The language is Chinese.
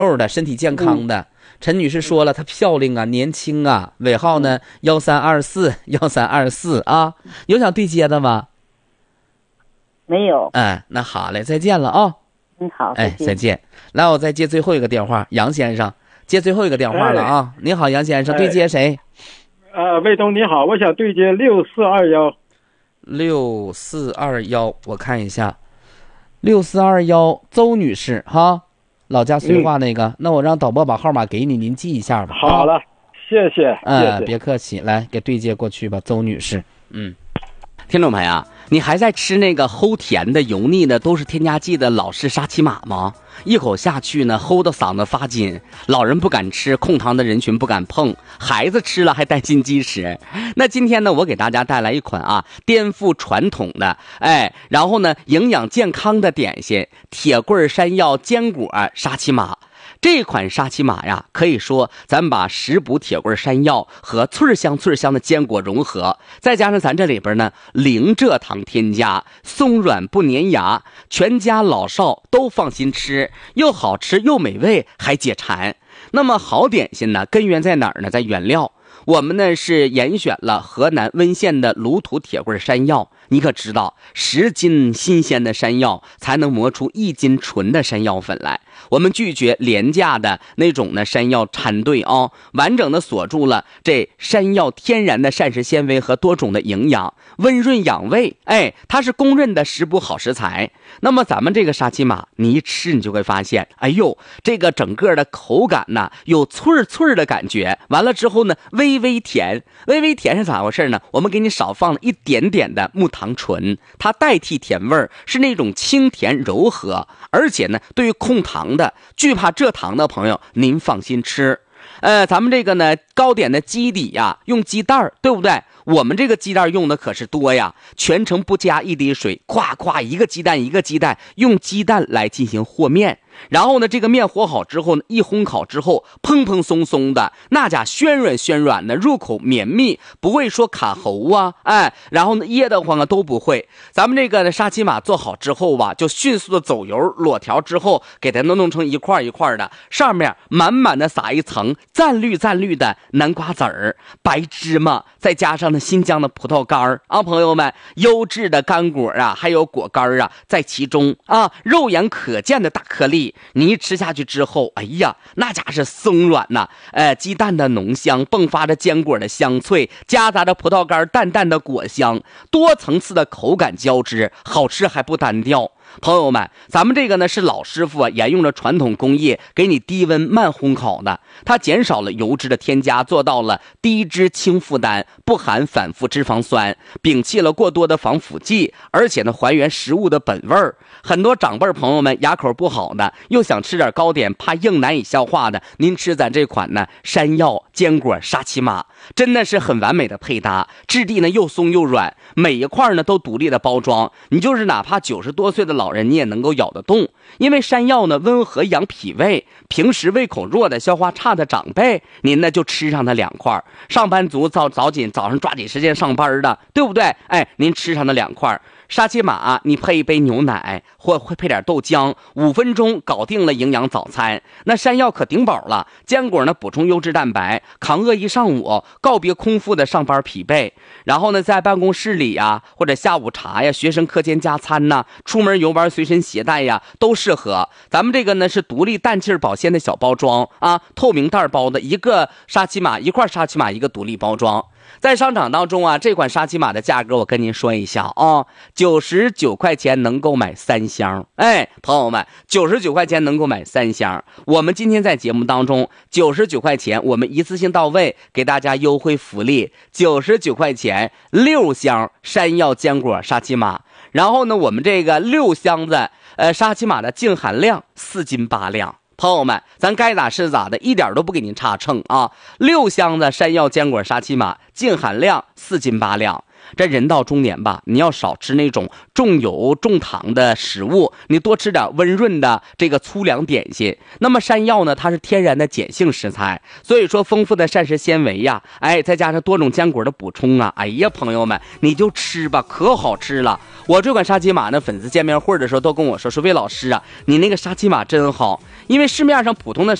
的，身体健康的。陈女士说了，她漂亮啊，年轻啊，尾号呢1324啊，有想对接的吗？ 没有。 那好嘞，再见了啊。 好， 再见。来，我再接最后一个电话，杨先生，接最后一个电话了啊。你好，杨先生，对接谁？ 魏东你好，我想对接6421。 6421，我看一下，6421，邹女士哈。老家绥化那个，那我让导播把号码给你，您记一下吧。 好了，谢谢。 别客气，来给对接过去吧，邹女士。 听众朋友，你还在吃那个齁甜的、油腻的、都是添加剂的老式沙琪玛吗？一口下去呢，齁的嗓子发紧，老人不敢吃，控糖的人群不敢碰，孩子吃了还带进鸡食。那今天呢，我给大家带来一款颠覆传统的，然后呢，营养健康的点心——铁棍山药坚果沙琪玛。这款沙琪玛呀，可以说咱把食补铁棍山药和脆香的坚果融合，再加上咱这里边呢零蔗糖添加，松软不粘牙，全家老少都放心吃，又好吃又美味，还解馋。那么好点心呢，根源在哪儿呢？在原料。我们呢是严选了河南温县的鲁土铁棍山药，你可知道10斤新鲜的山药才能磨出1斤纯的山药粉来。我们拒绝廉价的那种呢山药掺兑完整的锁住了这山药天然的膳食纤维和多种的营养，温润养胃，它是公认的食补好食材。那么咱们这个沙琪玛，你一吃你就会发现，这个整个的口感呢有脆的感觉，完了之后呢微微甜是咋回事呢？我们给你少放了一点点的木糖醇，它代替甜味儿，是那种清甜柔和，而且呢对于控糖的、惧怕蔗糖的朋友，您放心吃。咱们这个呢糕点的基底呀，用鸡蛋，对不对？我们这个鸡蛋用的可是多呀，全程不加一滴水，咵一个鸡蛋用鸡蛋来进行和面。然后呢，这个面和好之后呢，一烘烤之后，蓬蓬松松的，那家暄软的，入口绵密，不会说卡喉然后呢噎得慌都不会。咱们这个沙琪玛做好之后就迅速的走油裸条之后，给它弄成一块一块的，上面满满的撒一层赞绿的南瓜籽儿、白芝麻，再加上新疆的葡萄干朋友们，优质的干果还有果干在其中肉眼可见的大颗粒，你一吃下去之后，那家是松软鸡蛋的浓香，迸发着坚果的香脆，夹杂着葡萄干淡的果香，多层次的口感交织，好吃还不单调。朋友们，咱们这个呢是老师傅沿用了传统工艺，给你低温慢烘烤的，它减少了油脂的添加，做到了低脂轻负担，不含反复脂肪酸，摒弃了过多的防腐剂，而且呢还原食物的本味儿。很多长辈朋友们牙口不好的，又想吃点糕点，怕硬难以消化的，您吃咱这款呢山药坚果沙琪玛，真的是很完美的配搭，质地呢又松又软，每一块呢都独立的包装，你就是哪怕90多岁的老人你也能够咬得动。因为山药呢温和养脾胃，平时胃口弱的、消化差的长辈，您呢就吃上它2块，上班族早上抓紧时间上班的，对不对？您吃上它2块沙琪玛，你配一杯牛奶或会配点豆浆，5分钟搞定了营养早餐。那山药可顶饱了，坚果呢补充优质蛋白，扛饿一上午，告别空腹的上班疲惫。然后呢在办公室里或者下午茶学生课间加餐出门游玩随身携带都适合。咱们这个呢是独立氮气保鲜的小包装透明袋包的，一个沙琪玛一块沙琪玛一个独立包装。在商场当中这款沙琪玛的价格我跟您说一下99块钱能够买3箱。朋友们，99块钱能够买3箱。我们今天在节目当中99块钱，我们一次性到位，给大家优惠福利，99块钱6箱山药坚果沙琪玛。然后呢，我们这个6箱子沙琪玛的净含量4斤8两。朋友们，咱该咋是咋的，一点都不给您差秤6箱子山药坚果沙琪玛，净含量4斤8两。 这人到中年吧，你要少吃那种重油重糖的食物，你多吃点温润的这个粗粮点心。那么山药呢，它是天然的碱性食材，所以说丰富的膳食纤维呀，再加上多种坚果的补充啊，哎呀，朋友们，你就吃吧，可好吃了。我这款沙琪玛呢，粉丝见面会的时候都跟我说魏老师啊，你那个沙琪玛真好，因为市面上普通的